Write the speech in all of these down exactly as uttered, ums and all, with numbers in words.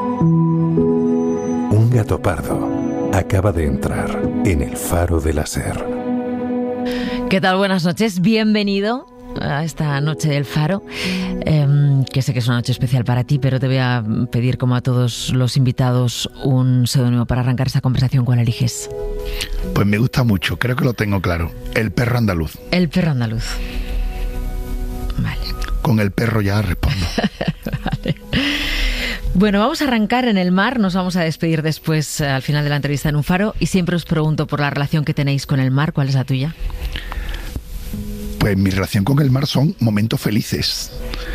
Un gato pardo acaba de entrar en el Faro de la Ser. ¿Qué tal? Buenas noches. Bienvenido a esta noche del Faro, eh, que sé que es una noche especial para ti, pero te voy a pedir, como a todos los invitados, un seudónimo para arrancar esta conversación. ¿Cuál eliges? Pues me gusta mucho, creo que lo tengo claro. El perro andaluz. El perro andaluz. Vale. Con el perro ya respondo. Vale. Bueno, vamos a arrancar en el mar, nos vamos a despedir después al final de la entrevista en un faro, y siempre os pregunto por la relación que tenéis con el mar. ¿Cuál es la tuya? Pues mi relación con el mar son momentos felices.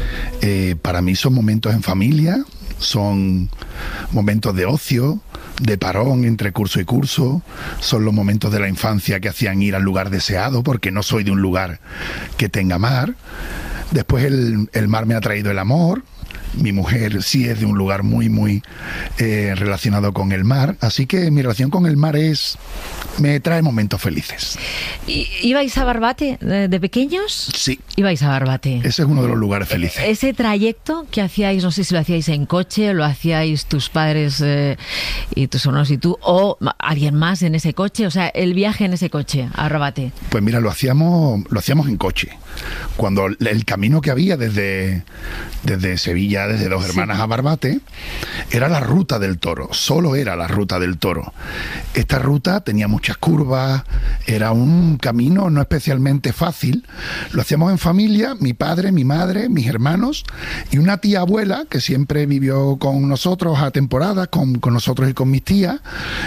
Eh, para mí son momentos en familia, son momentos de ocio, de parón entre curso y curso, son los momentos de la infancia que hacían ir al lugar deseado, porque no soy de un lugar que tenga mar. Después el, el mar me ha traído el amor. Mi mujer sí es de un lugar muy, muy eh, relacionado con el mar. Así que mi relación con el mar es... me trae momentos felices. ¿Ibais a Barbate de, de pequeños? Sí. Ibais a Barbate. Ese es uno de los lugares felices. Ese trayecto que hacíais, no sé si lo hacíais en coche, lo hacíais tus padres eh, y tus hermanos y tú, o alguien más en ese coche, o sea, el viaje en ese coche a Barbate. Pues mira, lo hacíamos, lo hacíamos en coche. Cuando el camino que había desde, desde Sevilla, desde Dos Hermanas, sí, a Barbate, era la ruta del Toro, solo era la ruta del Toro. Esta ruta tenía muchas curvas, era un camino no especialmente fácil. Lo hacíamos en familia, mi padre, mi madre, mis hermanos y una tía abuela que siempre vivió con nosotros a temporadas, con, con nosotros y con mis tías,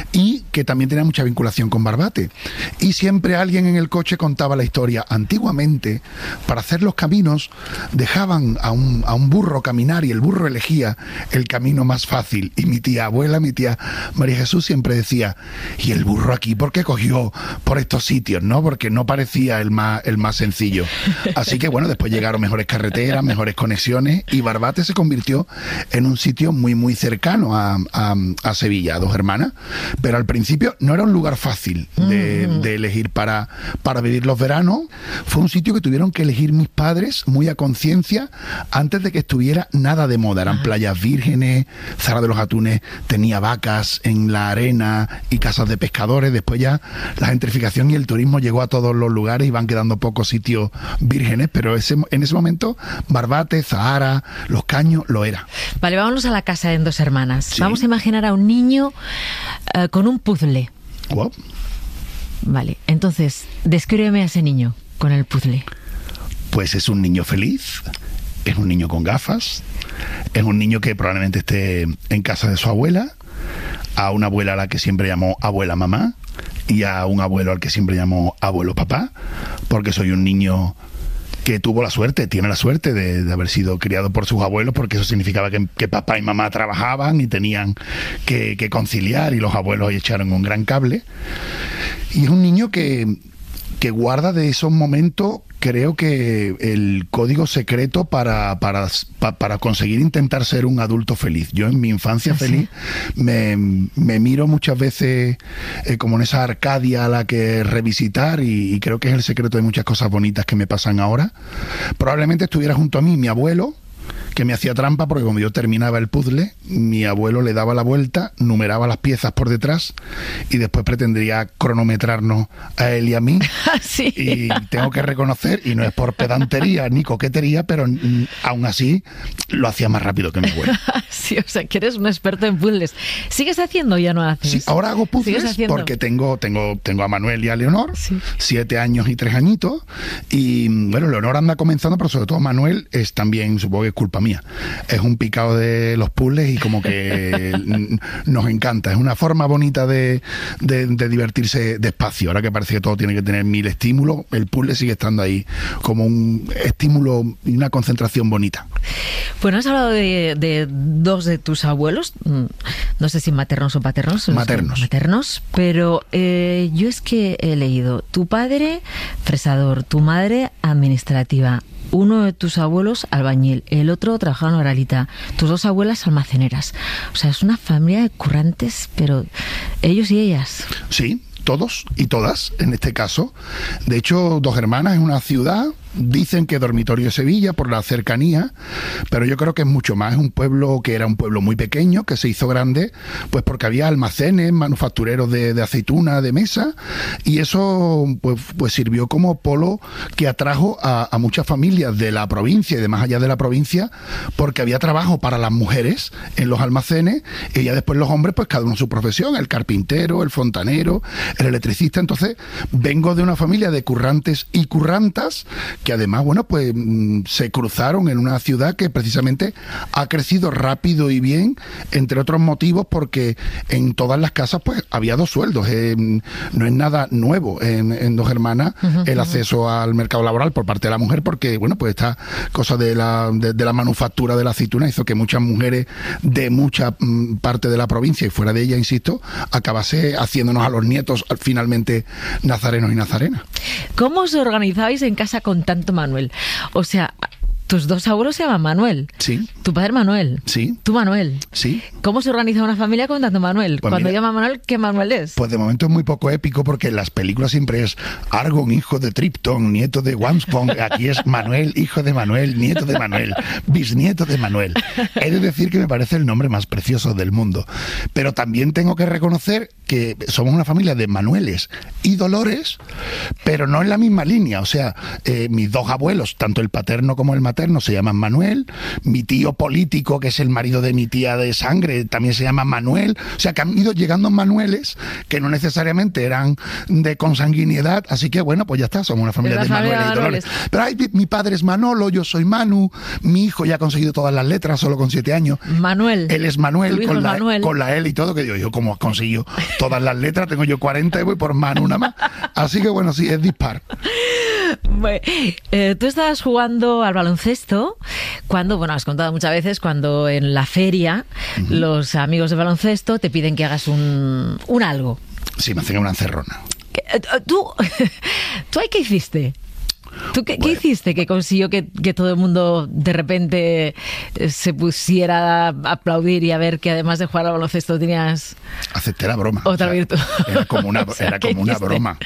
y que también tenía mucha vinculación con Barbate. Y siempre alguien en el coche contaba la historia. Antiguamente, para hacer los caminos, dejaban a un, a un burro caminar y el burro elegía el camino más fácil. Y mi tía abuela, mi tía María Jesús, siempre decía, ¿y el burro aquí por qué cogió por estos sitios? ¿No? Porque no parecía el más, el más sencillo. Así que bueno, después llegaron mejores carreteras, mejores conexiones, y Barbate se convirtió en un sitio muy, muy cercano a, a, a Sevilla, a Dos Hermanas. Pero al principio no era un lugar fácil de, de elegir para, para vivir los veranos. Fue un sitio que tuvieron que elegir mis padres muy a conciencia antes de que estuviera nada de moda. Eran playas vírgenes, Zara de los Atunes tenía vacas en la arena y casas de pescadores. Después ya la gentrificación y el turismo llegó a todos los lugares y van quedando pocos sitios vírgenes, pero ese, en ese momento Barbate, Zahara, Los Caños lo era. Vale, vámonos a la casa en Dos Hermanas. Sí. Vamos a imaginar a un niño uh, con un puzzle. Wow. Vale, entonces, descríbeme a ese niño con el puzzle. Pues es un niño feliz, es un niño con gafas, es un niño que probablemente esté en casa de su abuela, a una abuela a la que siempre llamó abuela mamá y a un abuelo al que siempre llamó abuelo papá, porque soy un niño que tuvo la suerte, tiene la suerte de, de haber sido criado por sus abuelos, porque eso significaba que, que papá y mamá trabajaban y tenían que, que conciliar, y los abuelos echaron un gran cable. Y es un niño que, que guarda de esos momentos, creo que el código secreto para, para, para conseguir intentar ser un adulto feliz. Yo en mi infancia ¿Ah, feliz sí? me, me miro muchas veces eh, como en esa Arcadia a la que revisitar, y, y creo que es el secreto de muchas cosas bonitas que me pasan ahora. Probablemente estuviera junto a mí mi abuelo, que me hacía trampa, porque cuando yo terminaba el puzzle, mi abuelo le daba la vuelta, numeraba las piezas por detrás y después pretendría cronometrarnos a él y a mí. Sí. Y tengo que reconocer, y no es por pedantería ni coquetería, pero mm, aún así lo hacía más rápido que mi abuelo. Sí, o sea, que eres un experto en puzzles. ¿Sigues haciendo o ya no haces? Sí, ahora hago puzzles porque tengo, tengo, tengo a Manuel y a Leonor, sí, siete años y tres añitos, y bueno, Leonor anda comenzando, pero sobre todo Manuel es también, supongo que es culpa mía. Es un picado de los puzzles y como que nos encanta. Es una forma bonita de, de, de divertirse despacio. Ahora que parece que todo tiene que tener mil estímulos, el puzzle sigue estando ahí como un estímulo y una concentración bonita. Bueno, has hablado de, de dos de tus abuelos, no sé si maternos o paternos. Maternos. Maternos, pero eh, yo es que he leído, tu padre fresador, tu madre administrativa, uno de tus abuelos albañil, el otro trabajaba en Oralita, tus dos abuelas almaceneras. O sea, es una familia de currantes, pero ellos y ellas. Sí, todos y todas, en este caso. De hecho, Dos Hermanas es una ciudad Dicen que dormitorio de Sevilla por la cercanía, pero yo creo que es mucho más. Es un pueblo que era un pueblo muy pequeño, que se hizo grande, pues porque había almacenes, manufactureros de, de aceituna, de mesa, y eso pues, pues sirvió como polo que atrajo a, a muchas familias de la provincia y de más allá de la provincia, porque había trabajo para las mujeres en los almacenes, y ya después los hombres, pues cada uno en su profesión, el carpintero, el fontanero, el electricista. Entonces, vengo de una familia de currantes y currantas, que además, bueno, pues se cruzaron en una ciudad que precisamente ha crecido rápido y bien, entre otros motivos porque en todas las casas pues había dos sueldos. Eh, no es nada nuevo en, en Dos Hermanas uh-huh, el acceso uh-huh. al mercado laboral por parte de la mujer, porque bueno, pues esta cosa de la, de, de la manufactura de la aceituna hizo que muchas mujeres de mucha mm, parte de la provincia y fuera de ella, insisto, acabase haciéndonos a los nietos finalmente nazarenos y nazarenas. ¿Cómo os organizabais en casa con tanto Manuel? O sea, tus dos abuelos se llaman Manuel. Sí. Tu padre Manuel. Sí. ¿Tú Manuel? Sí. ¿Cómo se organiza una familia con tanto Manuel? Pues Cuando mira, llama Manuel, ¿qué Manuel es? Pues de momento es muy poco épico, porque en las películas siempre es Argon, hijo de Tripton, nieto de Wampscombe. Aquí es Manuel, hijo de Manuel, nieto de Manuel, bisnieto de Manuel. He de decir que me parece el nombre más precioso del mundo. Pero también tengo que reconocer que somos una familia de Manueles y Dolores, pero no en la misma línea. O sea, eh, mis dos abuelos, tanto el paterno como el materno, se llaman Manuel. Mi tío político, que es el marido de mi tía de sangre, también se llama Manuel. O sea, que han ido llegando Manueles que no necesariamente eran de consanguinidad. Así que bueno, pues ya está, somos una familia de Manuel y Dolores. Pero ay, mi padre es Manolo, yo soy Manu. Mi hijo ya ha conseguido todas las letras, solo con siete años. Manuel. Él es Manuel, con es la, Manuel. con la L y todo, que digo yo, ¿cómo has conseguido todas las letras? Tengo yo cuarenta y voy por Manu nada más. Así que bueno, sí, es dispar. Bueno, eh, tú estabas jugando al baloncesto cuando, bueno, has contado muchas veces, cuando en la feria uh-huh. los amigos de baloncesto te piden que hagas un, un algo. Sí, me hacen una encerrona. ¿Tú, ¿Tú ahí qué hiciste? ¿Tú qué, bueno. qué hiciste que consiguió que, que todo el mundo de repente se pusiera a aplaudir y a ver que además de jugar al baloncesto tenías... Acepté la broma. Otra o sea, virtud. Era como una, o sea, era como una broma.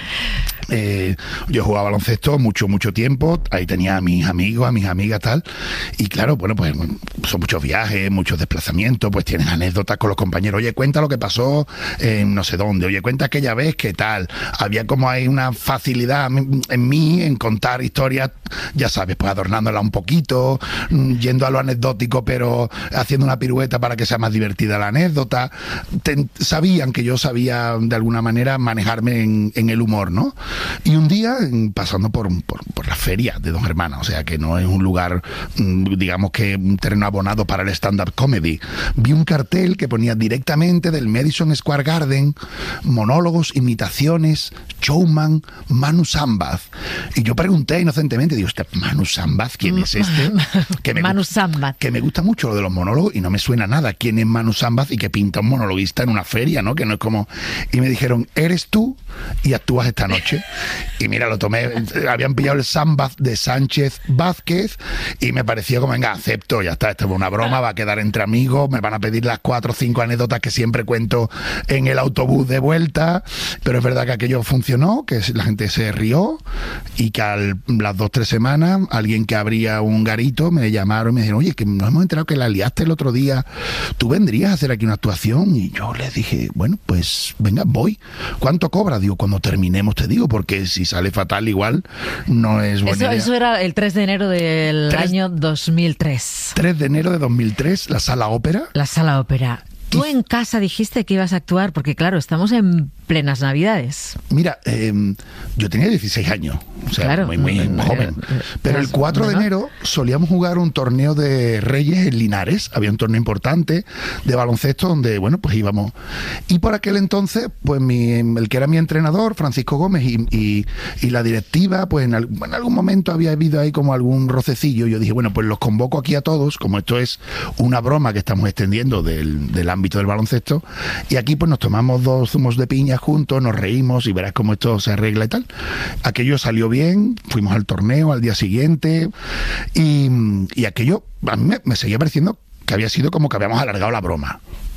Eh, yo jugaba baloncesto mucho, mucho tiempo. Ahí tenía a mis amigos, a mis amigas, tal. Y claro, bueno, pues son muchos viajes, muchos desplazamientos, pues tienes anécdotas con los compañeros. Oye, cuenta lo que pasó en no sé dónde. Oye, cuenta aquella vez que tal. Había como hay una facilidad en mí en contar historias, ya sabes, pues adornándola un poquito, yendo a lo anecdótico, pero haciendo una pirueta para que sea más divertida la anécdota. Te, sabían que yo sabía de alguna manera manejarme en, en el humor, ¿no? Y un día, pasando por, por, por la feria de Dos Hermanas, o sea que no es un lugar, digamos que un terreno abonado para el stand-up comedy, vi un cartel que ponía directamente del Madison Square Garden: monólogos, imitaciones, showman, Manu Sambaz. Y yo pregunté inocentemente, digo, ¿usted Manu Sambaz quién es este? Que me, Manu Sambaz. Que me gusta mucho lo de los monólogos y no me suena nada quién es Manu Sambaz y que pinta un monologuista en una feria, ¿no? Que no es como... Y me dijeron, eres tú y actúas esta noche. Y mira, lo tomé, habían pillado el Sambaz de Sánchez Vázquez y me pareció como, venga, acepto, ya está, esto es una broma, va a quedar entre amigos, me van a pedir las cuatro o cinco anécdotas que siempre cuento en el autobús de vuelta, pero es verdad que aquello funcionó, que la gente se rió y que a las dos o tres semanas alguien que abría un garito me llamaron y me dijeron, oye, que nos hemos enterado que la liaste el otro día, ¿tú vendrías a hacer aquí una actuación? Y yo les dije, bueno, pues venga, voy. ¿Cuánto cobra? Digo, cuando terminemos te digo, porque si sale fatal igual no es buena eso, idea. Eso era el tres de enero del tres, año dos mil tres. tres de enero de dos mil tres, la Sala Ópera. La Sala Ópera. Tú en casa dijiste que ibas a actuar, porque claro, estamos en plenas Navidades. Mira, eh, yo tenía dieciséis años, o sea, claro, muy, muy no, joven. Eh, Pero el cuatro de enero solíamos jugar un torneo de Reyes en Linares. Había un torneo importante de baloncesto donde, bueno, pues íbamos. Y por aquel entonces, pues mi, el que era mi entrenador, Francisco Gómez, y, y, y la directiva, pues en, al, en algún momento había habido ahí como algún rocecillo. Yo dije, bueno, pues los convoco aquí a todos, como esto es una broma que estamos extendiendo del, del ámbito del baloncesto, y aquí pues nos tomamos dos zumos de piña juntos, nos reímos y verás cómo esto se arregla y tal. Aquello salió bien, fuimos al torneo al día siguiente y, y aquello a mí me, me seguía pareciendo que había sido como que habíamos alargado la broma.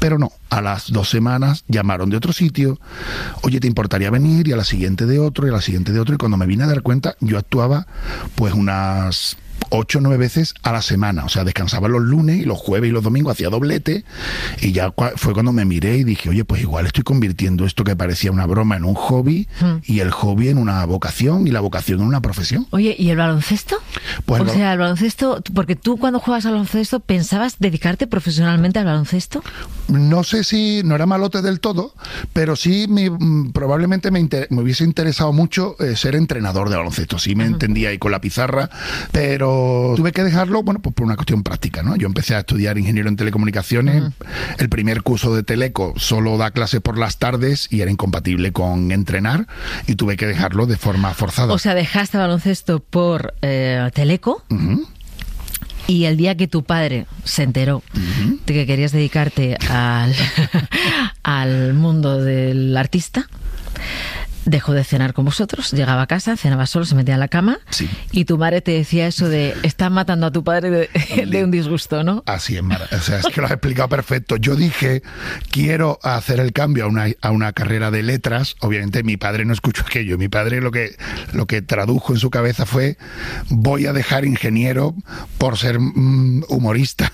Pero no, a las dos semanas llamaron de otro sitio, oye, ¿te importaría venir? Y a la siguiente de otro, y a la siguiente de otro, y cuando me vine a dar cuenta, yo actuaba pues unas ocho o nueve veces a la semana, o sea, descansaba los lunes y los jueves y los domingos, hacía doblete, y ya fue cuando me miré y dije, oye, pues igual estoy convirtiendo esto que parecía una broma en un hobby, hmm. y el hobby en una vocación, y la vocación en una profesión. Oye, ¿y el baloncesto? Pues o el sea, el baloncesto, porque tú cuando juegas al baloncesto, ¿pensabas dedicarte profesionalmente al baloncesto? No sé si, no era malote del todo, pero sí me, probablemente me, inter, me hubiese interesado mucho eh, ser entrenador de baloncesto, sí me uh-huh. entendía ahí con la pizarra, pero tuve que dejarlo, bueno, pues por una cuestión práctica, ¿no? Yo empecé a estudiar ingeniero en telecomunicaciones, uh-huh. el primer curso de Teleco solo da clases por las tardes y era incompatible con entrenar y tuve que dejarlo de forma forzada. O sea, dejaste baloncesto por eh, Teleco. Uh-huh. Y el día que tu padre se enteró uh-huh. de que querías dedicarte al, al mundo del artista, dejó de cenar con vosotros, llegaba a casa, cenaba solo, se metía en la cama, sí. y tu madre te decía eso de, estás matando a tu padre de, de un disgusto, ¿no? Así es, Mara. O sea, es que lo has explicado perfecto. Yo dije, quiero hacer el cambio a una, a una carrera de letras. Obviamente mi padre no escuchó aquello. Mi padre lo que, lo que tradujo en su cabeza fue, voy a dejar ingeniero por ser mm, humorista.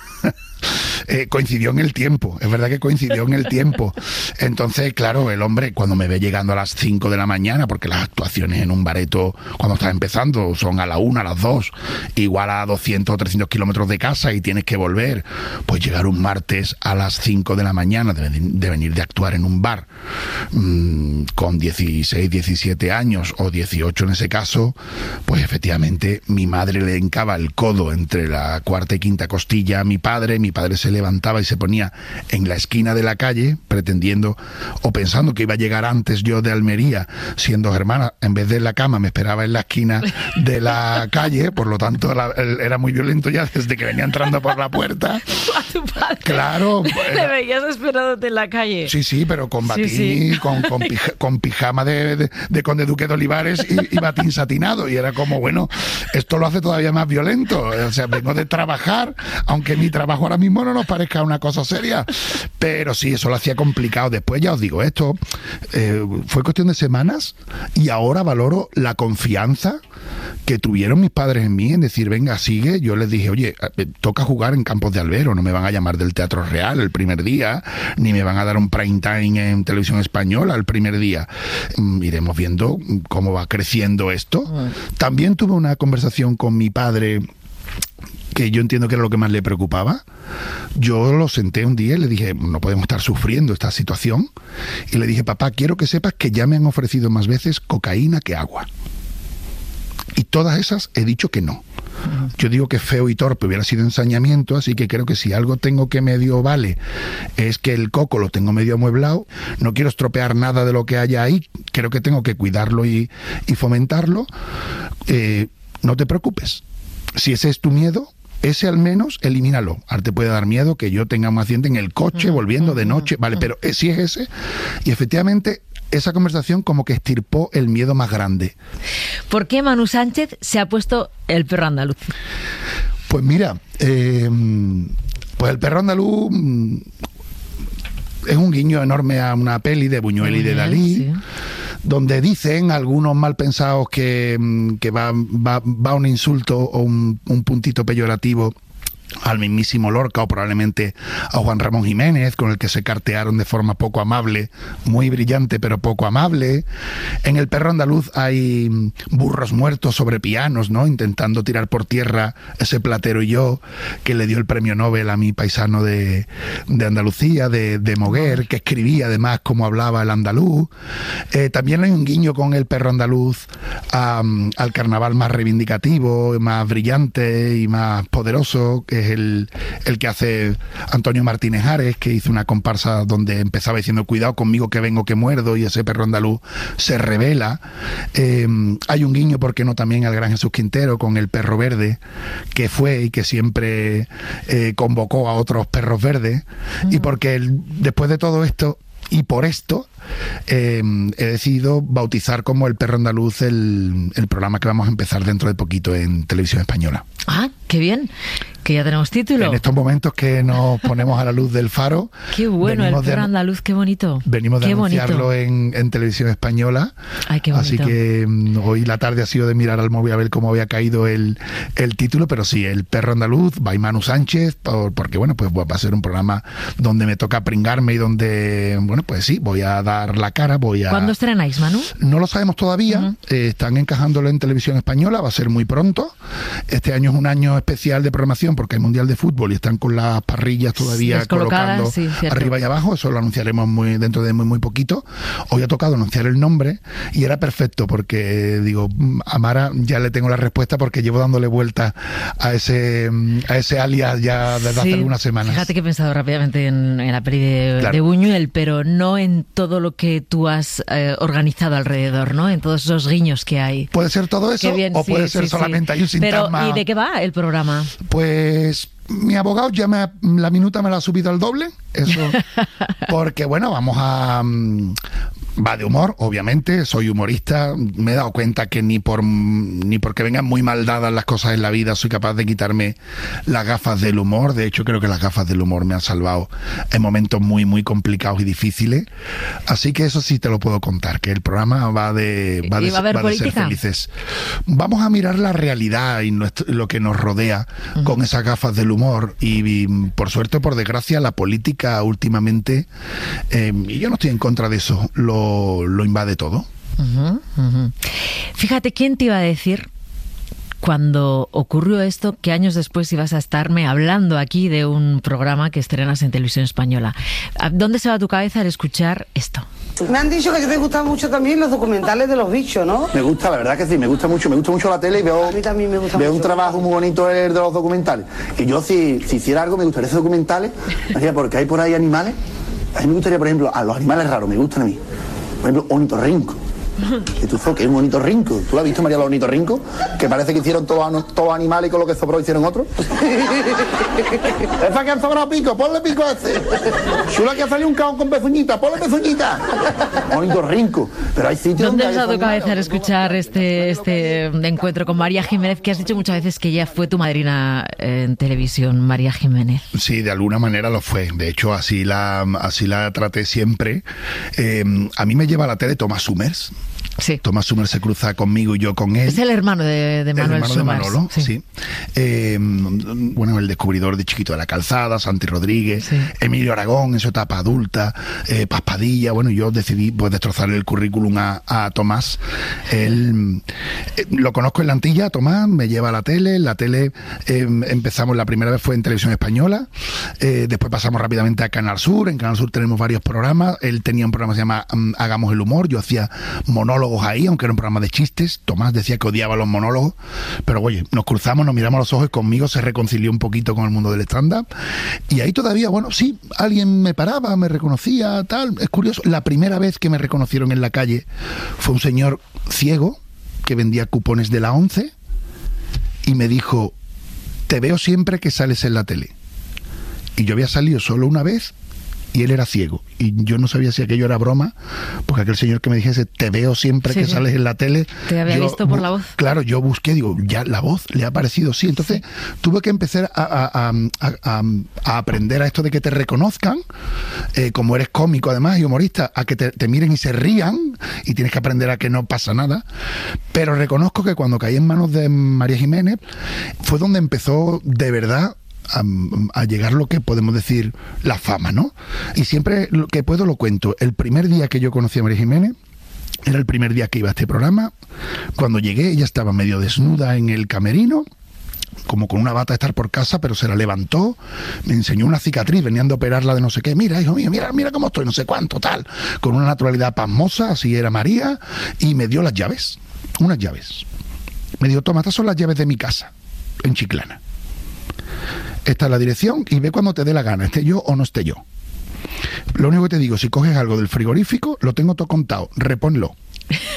Eh, coincidió en el tiempo, es verdad que coincidió en el tiempo. Entonces, claro, el hombre cuando me ve llegando a las cinco de la mañana, porque las actuaciones en un bareto cuando estás empezando son a la una, a las dos, igual a doscientos o trescientos kilómetros de casa y tienes que volver, pues llegar un martes a las cinco de la mañana de, de venir de actuar en un bar mmm, con dieciséis, diecisiete años o dieciocho en ese caso, pues efectivamente mi madre le hincaba el codo entre la cuarta y quinta costilla a mi padre, mi padre se levantaba y se ponía en la esquina de la calle pretendiendo o pensando que iba a llegar antes yo de Almería siendo germana, en vez de en la cama me esperaba en la esquina de la calle, por lo tanto la, el, era muy violento ya desde que venía entrando por la puerta. ¿A tu padre? Claro. ¿Te veías esperándote en la calle? Sí, sí, pero con batín, sí, sí. Con, con, pija, con pijama de, de, de Conde Duque de Olivares y, y batín satinado, y era como, bueno, esto lo hace todavía más violento, o sea, vengo de trabajar, aunque mi trabajo ahora mismo no nos parezca una cosa seria, pero sí, eso lo hacía complicado. Después ya os digo, esto eh, fue cuestión de semanas y ahora valoro la confianza que tuvieron mis padres en mí, en decir, venga, sigue. Yo les dije, oye, toca jugar en Campos de Albero, no me van a llamar del Teatro Real el primer día, ni me van a dar un prime time en Televisión Española el primer día. Iremos viendo cómo va creciendo esto. También tuve una conversación con mi padre que yo entiendo que era lo que más le preocupaba. Yo lo senté un día y le dije, no podemos estar sufriendo esta situación, y le dije, papá, quiero que sepas que ya me han ofrecido más veces cocaína que agua, y todas esas he dicho que no. Yo digo que feo y torpe hubiera sido ensañamiento, así que creo que si algo tengo que medio vale es que el coco lo tengo medio amueblado, no quiero estropear nada de lo que haya ahí, creo que tengo que cuidarlo y, y fomentarlo. Eh, no te preocupes, si ese es tu miedo, ese al menos elimínalo. Ahora te puede dar miedo que yo tenga un accidente en el coche volviendo de noche, vale, pero si es ese, y efectivamente esa conversación como que estirpó el miedo más grande. ¿Por qué Manu Sánchez se ha puesto el perro andaluz? Pues mira, eh, pues el perro andaluz es un guiño enorme a una peli de Buñuel y de Dalí, sí, donde dicen algunos mal pensados que, que va, va, va un insulto o un, un puntito peyorativo al mismísimo Lorca o probablemente a Juan Ramón Jiménez, con el que se cartearon de forma poco amable, muy brillante pero poco amable. En El perro andaluz hay burros muertos sobre pianos, ¿no?, intentando tirar por tierra ese Platero y yo, que le dio el premio Nobel a mi paisano de, de Andalucía, de, de Moguer, que escribía además cómo hablaba el andaluz. Eh, también hay un guiño con El perro andaluz um, al carnaval más reivindicativo, más brillante y más poderoso, que es el, el que hace Antonio Martínez Ares, que hizo una comparsa donde empezaba diciendo cuidado conmigo que vengo que muerdo, y ese perro andaluz se revela. Eh, hay un guiño, ¿por qué no?, también al gran Jesús Quintero con El perro verde, que fue y que siempre eh, convocó a otros perros verdes, mm. y porque el, después de todo esto y por esto, eh, he decidido bautizar como El Perro Andaluz el, el programa que vamos a empezar dentro de poquito en Televisión Española. Ah, qué bien, que ya tenemos título. En estos momentos que nos ponemos a la luz del faro. Qué bueno, El Perro Andaluz, qué bonito. Venimos de qué anunciarlo en, en Televisión Española. Ay, qué bonito. Así que um, hoy la tarde ha sido de mirar al móvil a ver cómo había caído el, el título, pero sí, El Perro Andaluz, by Manu Sánchez, por, porque bueno, pues va a ser un programa donde me toca pringarme y donde, bueno, pues sí, voy a dar la cara, voy a... ¿Cuándo estrenáis, Manu? No lo sabemos todavía, uh-huh. eh, están encajándolo en Televisión Española, va a ser muy pronto. Este año es un año especial de programación porque hay Mundial de Fútbol y están con las parrillas todavía colocando sí, arriba y abajo, eso lo anunciaremos muy dentro de muy, muy poquito. Hoy ha tocado anunciar el nombre y era perfecto porque, digo, a Mara ya le tengo la respuesta porque llevo dándole vuelta a ese a ese alias ya desde sí, hace algunas semanas. Fíjate que he pensado rápidamente en, en la peli de, claro. de Buñuel, pero no en todo lo que tú has eh, organizado alrededor, ¿no? En todos esos guiños que hay. Puede ser todo eso bien, o sí, puede ser sí, solamente sí. hay un sintagma. Pero, ¿y de qué va el programa? Pues mi abogado ya me, la minuta me la ha subido al doble, eso, porque bueno, vamos a... Va de humor, obviamente, soy humorista, me he dado cuenta que ni por ni porque vengan muy mal dadas las cosas en la vida soy capaz de quitarme las gafas del humor. De hecho, creo que las gafas del humor me han salvado en momentos muy, muy complicados y difíciles. Así que eso sí te lo puedo contar, que el programa va de, va de, va a haber va de ser felices. Vamos a mirar la realidad y nuestro, lo que nos rodea uh-huh. con esas gafas del humor y, y por suerte o por desgracia la política últimamente, eh, y yo no estoy en contra de eso, lo lo invade todo. Uh-huh, uh-huh. Fíjate, ¿quién te iba a decir cuando ocurrió esto que años después ibas a estarme hablando aquí de un programa que estrenas en Televisión Española? ¿Dónde se va tu cabeza al escuchar esto? Me han dicho que a ti te gustan mucho también los documentales de los bichos, ¿no? Me gusta, la verdad que sí, me gusta mucho, me gusta mucho la tele y veo, a mí también me gusta veo mucho. un trabajo muy bonito de los documentales. Y yo si, si hiciera algo me gustaría hacer documentales, porque hay por ahí animales. A mí me gustaría, por ejemplo, a los animales raros, me gustan a mí. Por ejemplo, ornitorrinco. ¿Y tú sabes qué es un ornitorrinco? ¿Tú lo has visto, María, los ornitorrincos? Que parece que hicieron todos todos animales y con lo que sobró hicieron otro. Es para que han sobrado pico, ponle pico a ese. Chula que ha salido un caón con pezuñita, ponle pezuñita. Ornitorrinco. Pero hay sitios ¿Dónde donde has dado cabeza al escuchar este, este encuentro con María Jiménez, que has dicho muchas veces que ella fue tu madrina en televisión, María Jiménez? Sí, de alguna manera lo fue. De hecho, así la, así la traté siempre. Eh, a mí me lleva a la tele Tomás Summers. Sí. Tomás Summers se cruza conmigo y yo con él. Es el hermano de, de Manuel el hermano Summers. de Manolo, sí. sí. Eh, bueno, el descubridor de Chiquito de la Calzada, Santi Rodríguez, sí. Emilio Aragón en su etapa adulta, eh, Paspadilla. Bueno, yo decidí pues destrozarle el currículum a, a Tomás. Él, eh, lo conozco en la Antilla, Tomás, me lleva a la tele. En la tele eh, empezamos, la primera vez fue en Televisión Española, eh, después pasamos rápidamente a Canal Sur. En Canal Sur tenemos varios programas. Él tenía un programa que se llama um, Hagamos el Humor. Yo hacía monólogos ahí, aunque era un programa de chistes. Tomás decía que odiaba los monólogos, pero oye, nos cruzamos, nos miramos a los ojos y conmigo se reconcilió un poquito con el mundo del stand-up. Y ahí todavía, bueno, sí, alguien me paraba, me reconocía, tal. Es curioso, la primera vez que me reconocieron en la calle fue un señor ciego que vendía cupones de la ONCE y me dijo: te veo siempre que sales en la tele. Y yo había salido solo una vez y él era ciego. Y yo no sabía si aquello era broma, porque aquel señor que me dijese, te veo siempre sí, que sí. sales en la tele. Te había yo, visto por la voz. Claro, yo busqué, digo, ya la voz le ha parecido, sí. Entonces sí. tuve que empezar a, a, a, a, a aprender a esto de que te reconozcan, eh, como eres cómico además y humorista, a que te, te miren y se rían, y tienes que aprender a que no pasa nada. Pero reconozco que cuando caí en manos de María Jiménez, fue donde empezó de verdad A, a llegar lo que podemos decir la fama, ¿no? Y siempre lo que puedo lo cuento. El primer día que yo conocí a María Jiménez era el primer día que iba a este programa. Cuando llegué, ella estaba medio desnuda en el camerino, como con una bata de estar por casa, pero se la levantó, me enseñó una cicatriz, venían de operarla de no sé qué. Mira, hijo mío, mira, mira cómo estoy, no sé cuánto, tal. Con una naturalidad pasmosa, así era María, y me dio las llaves, unas llaves. Me dijo: toma, estas son las llaves de mi casa, en Chiclana. Esta es la dirección y ve cuando te dé la gana, esté yo o no esté yo. Lo único que te digo, si coges algo del frigorífico, lo tengo todo contado, repónlo.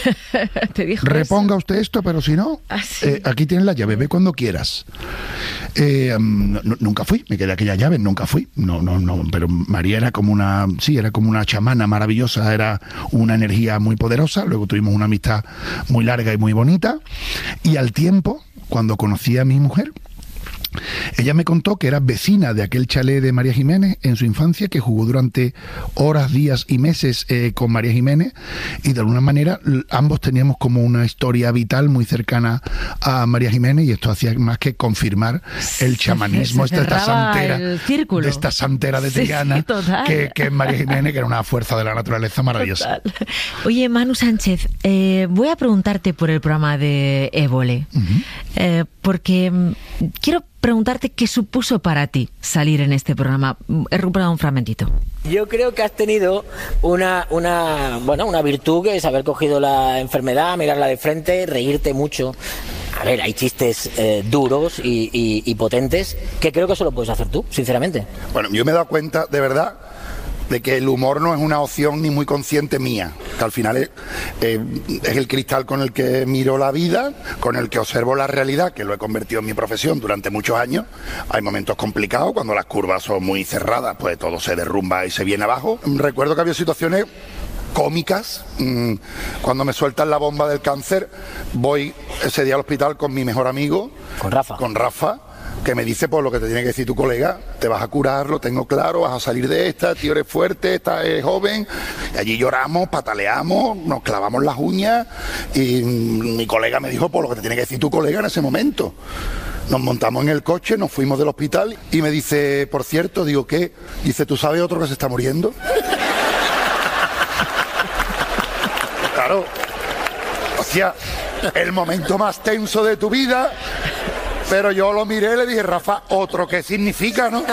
¿Te dijo Reponga eso? Usted esto, pero si no, ¿Ah, sí? eh, aquí tienes la llave, ve cuando quieras. Eh, um, no, nunca fui, me quedé aquella llave, nunca fui. No, no, no, pero María era como una, sí, era como una chamana maravillosa, era una energía muy poderosa. Luego tuvimos una amistad muy larga y muy bonita. Y al tiempo, cuando conocí a mi mujer, ella me contó que era vecina de aquel chalet de María Jiménez en su infancia, que jugó durante horas, días y meses eh, con María Jiménez, y de alguna manera ambos teníamos como una historia vital muy cercana a María Jiménez, y esto hacía más que confirmar el chamanismo se, se de esta santera, de esta santera de Triana, sí, sí, que, que es María Jiménez, que era una fuerza de la naturaleza maravillosa. Total. Oye, Manu Sánchez, eh, voy a preguntarte por el programa de Évole, uh-huh. eh, porque mm, quiero preguntarte qué supuso para ti salir en este programa. He recuperado un fragmentito. Yo creo que has tenido una, una, bueno, una virtud, que es haber cogido la enfermedad, mirarla de frente, reírte mucho. A ver, hay chistes eh, duros y, y, y potentes que creo que eso lo puedes hacer tú, sinceramente. Bueno, yo me he dado cuenta, de verdad, de que el humor no es una opción ni muy consciente mía, que al final es, eh, es el cristal con el que miro la vida, con el que observo la realidad, que lo he convertido en mi profesión durante muchos años. Hay momentos complicados, cuando las curvas son muy cerradas, pues todo se derrumba y se viene abajo. Recuerdo que había situaciones cómicas, cuando me sueltan la bomba del cáncer, voy ese día al hospital con mi mejor amigo, con Rafa, con Rafa, que me dice, pues lo que te tiene que decir tu colega, te vas a curar, lo tengo claro, vas a salir de esta, tío, eres fuerte, estás joven. Y allí lloramos, pataleamos, nos clavamos las uñas, y mi colega me dijo, pues lo que te tiene que decir tu colega en ese momento. Nos montamos en el coche, nos fuimos del hospital, y me dice, por cierto, digo, ¿qué? Dice, ¿tú sabes otro que se está muriendo? Claro, o sea, el momento más tenso de tu vida. Pero yo lo miré y le dije, Rafa, ¿otro qué significa, no?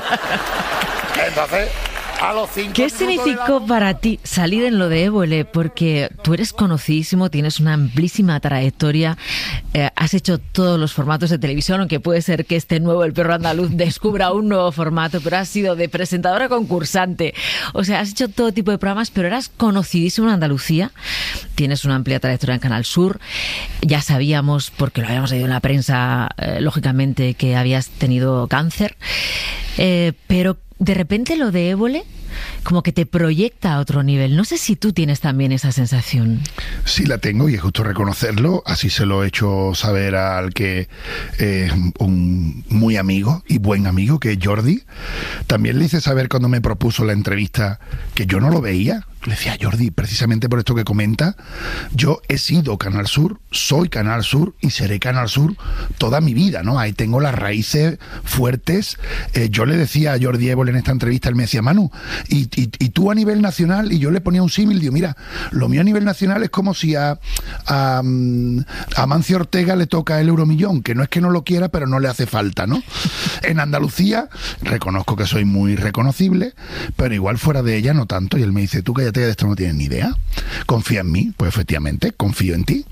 Entonces, a los cinco ¿Qué significó la... para ti salir en lo de Évole? Porque tú eres conocidísimo, tienes una amplísima trayectoria, eh, has hecho todos los formatos de televisión, aunque puede ser que este nuevo El Perro Andaluz descubra un nuevo formato, pero has sido de presentadora a concursante. O sea, has hecho todo tipo de programas, pero eras conocidísimo en Andalucía. Tienes una amplia trayectoria en Canal Sur. Ya sabíamos, porque lo habíamos leído en la prensa, eh, lógicamente, que habías tenido cáncer. Eh, pero de repente lo de Évole como que te proyecta a otro nivel. No sé si tú tienes también esa sensación. Sí, la tengo, y es justo reconocerlo. Así se lo he hecho saber al que es eh, un muy amigo y buen amigo, que es Jordi. También le hice saber cuando me propuso la entrevista que yo no lo veía. Le decía, Jordi, precisamente por esto que comenta, yo he sido Canal Sur, soy Canal Sur y seré Canal Sur toda mi vida, ¿no? Ahí tengo las raíces fuertes. Eh, yo le decía a Jordi Évole en esta entrevista, él me decía, Manu, y, y, y tú a nivel nacional, y yo le ponía un símil, digo, mira, lo mío a nivel nacional es como si a, a, a Mancio Ortega le toca el euromillón, que no es que no lo quiera, pero no le hace falta, ¿no? En Andalucía, reconozco que soy muy reconocible, pero igual fuera de ella no tanto, y él me dice, tú cállate, de esto no tienes ni idea, confía en mí. Pues efectivamente, confío en ti.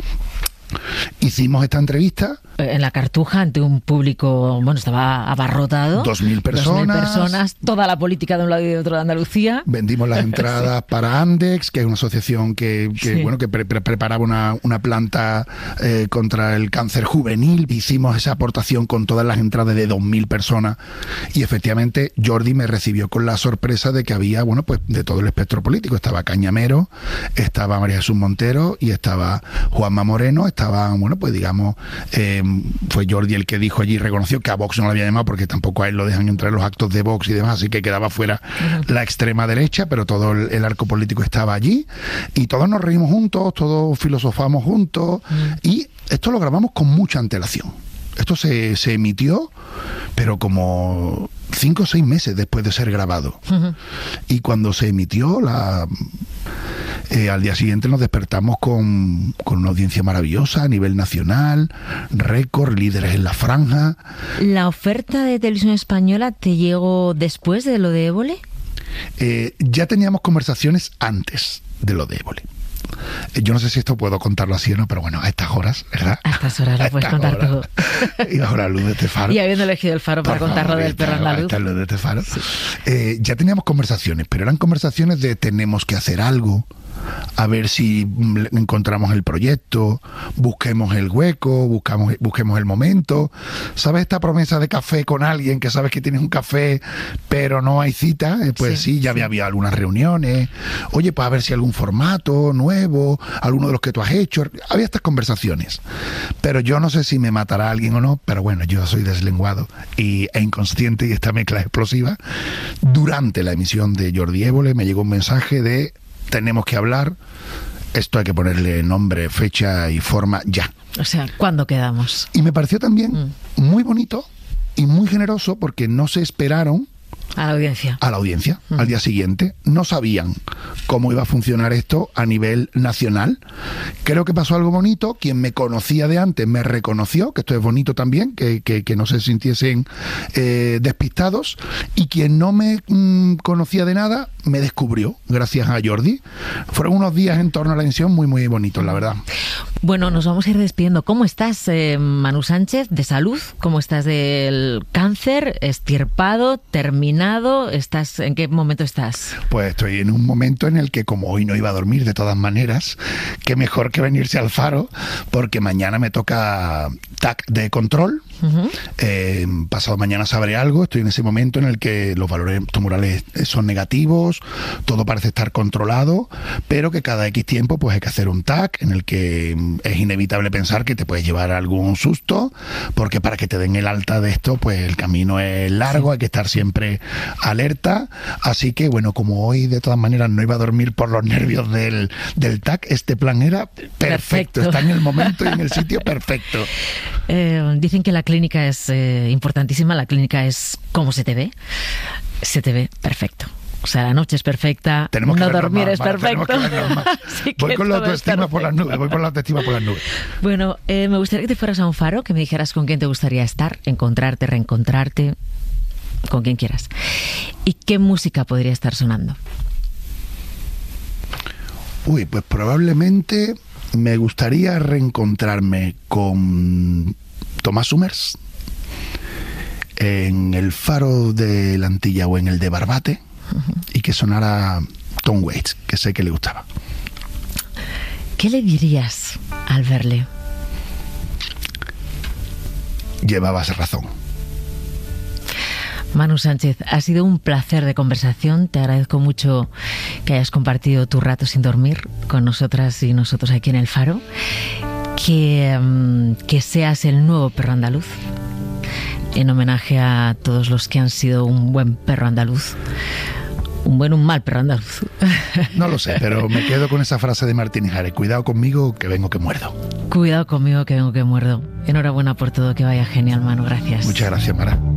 Hicimos esta entrevista en la Cartuja ante un público, bueno, estaba abarrotado. Dos mil personas. Dos mil personas, toda la política de un lado y de otro de Andalucía. Vendimos las entradas sí. para Andex, que es una asociación que, que sí. bueno, que pre pre preparaba una, una planta eh, contra el cáncer juvenil. Hicimos esa aportación con todas las entradas de dos mil personas, y efectivamente Jordi me recibió con la sorpresa de que había, bueno, pues de todo el espectro político. Estaba Cañamero, estaba María Jesús Montero y estaba Juanma Moreno. Estaba, bueno, pues digamos, eh, fue Jordi el que dijo allí, reconoció que a Vox no lo había llamado porque tampoco a él lo dejan entrar en los actos de Vox y demás, así que quedaba fuera uh-huh. la extrema derecha, pero todo el, el arco político estaba allí, y todos nos reímos juntos, todos filosofamos juntos, uh-huh. y esto lo grabamos con mucha antelación. Esto se, se emitió, pero como cinco o seis meses después de ser grabado. Uh-huh. Y cuando se emitió, la, eh, al día siguiente nos despertamos con, con una audiencia maravillosa a nivel nacional, récord, líderes en la franja. ¿La oferta de Televisión Española te llegó después de lo de Évole? Eh, ya teníamos conversaciones antes de lo de Évole. Yo no sé si esto puedo contarlo así o no, pero bueno, a estas horas, ¿verdad? A estas horas lo puedes contar todo. Y ahora luz de este faro. Y habiendo elegido el faro para Por contar lo del Perro Andaluz. Esta luz de este faro. Sí. Eh, ya teníamos conversaciones, pero eran conversaciones de tenemos que hacer algo, a ver si encontramos el proyecto, busquemos el hueco, buscamos, busquemos el momento. ¿Sabes esta promesa de café con alguien que sabes que tienes un café pero no hay cita? Eh, pues sí, sí ya sí. Había, había algunas reuniones. Oye, pues a ver si algún formato nuevo, alguno de los que tú has hecho. Había estas conversaciones. Pero yo no sé si me matará alguien o no, pero bueno, yo soy deslenguado y, e inconsciente, y esta mezcla explosiva. Durante la emisión de Jordi Évole me llegó un mensaje de: tenemos que hablar, esto hay que ponerle nombre, fecha y forma ya. O sea, ¿cuándo quedamos? Y me pareció también mm. muy bonito y muy generoso, porque no se esperaron a la audiencia. A la audiencia, uh-huh. al día siguiente. No sabían cómo iba a funcionar esto a nivel nacional. Creo que pasó algo bonito. Quien me conocía de antes me reconoció, que esto es bonito también, que, que, que no se sintiesen eh, despistados. Y quien no me mmm, conocía de nada, me descubrió, gracias a Jordi. Fueron unos días en torno a la emisión muy, muy bonitos, la verdad. Bueno, nos vamos a ir despidiendo. ¿Cómo estás, eh, Manu Sánchez, de salud? ¿Cómo estás del cáncer? ¿Estirpado? ¿Terminado? ¿Estás, ¿En qué momento estás? Pues estoy en un momento en el que, como hoy no iba a dormir de todas maneras, qué mejor que venirse al Faro, porque mañana me toca T A C de control. Uh-huh. Eh, pasado mañana sabré algo. Estoy en ese momento en el que los valores tumorales son negativos, todo parece estar controlado, pero que cada X tiempo pues hay que hacer un T A C en el que es inevitable pensar que te puedes llevar algún susto, porque para que te den el alta de esto, pues el camino es largo, sí. Hay que estar siempre alerta. Así que bueno, como hoy de todas maneras no iba a dormir por los nervios del, del T A C, este plan era perfecto. perfecto. Está en el momento y en el sitio perfecto. Eh, dicen que la clínica es eh, importantísima. La clínica es cómo se te ve. Se te ve perfecto. O sea, la noche es perfecta, tenemos no que dormir más, es vale, perfecto. Sí, voy con la autoestima por las nubes, voy con la autoestima por las nubes. Bueno, eh, me gustaría que te fueras a un faro, que me dijeras con quién te gustaría estar, encontrarte, reencontrarte, con quien quieras. ¿Y qué música podría estar sonando? Uy, pues probablemente me gustaría reencontrarme con Tomás Summers en el Faro de la Antilla o en el de Barbate, uh-huh. y que sonara Tom Waits, que sé que le gustaba. ¿Qué le dirías al verle? Llevabas razón. Manu Sánchez, ha sido un placer de conversación. Te agradezco mucho que hayas compartido tu rato sin dormir con nosotras y nosotros aquí en el Faro. Que, um, que seas el nuevo perro andaluz, en homenaje a todos los que han sido un buen perro andaluz. Un buen, un mal perro andaluz. No lo sé, pero me quedo con esa frase de Martín Ijares: cuidado conmigo que vengo que muerdo. Cuidado conmigo que vengo que muerdo. Enhorabuena por todo, que vaya genial, Manu. Gracias. Muchas gracias, Mara.